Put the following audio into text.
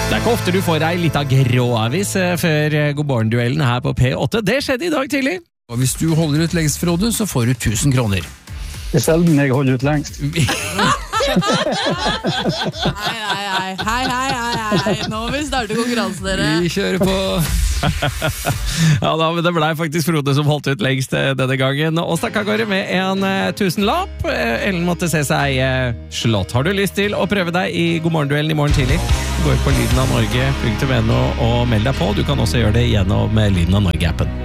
Det ikke ofte du får deg litt av gråavis før godmorgen-duellen her på P8. Det skjedde i dag tidlig. Og hvis du holder ut lengst, Frode, så får du 1000 kroner. Det sjelden jeg holder ut lengst. Hei. Nå må vi starte konkurransen, dere. Vi kjører på. Ja da, men det ble faktisk Frode som holdt ut lengst denne gangen. Og stakk av gårde med en 1000-lapp. Ellen måtte se seg slått. Har du lyst til å prøve deg i godmorgen-duellen i morgen tidlig? Gå ut på lydenavnorge.no og meld deg på. Du kan også gjøre det gjennom Lyden av Norge-appen.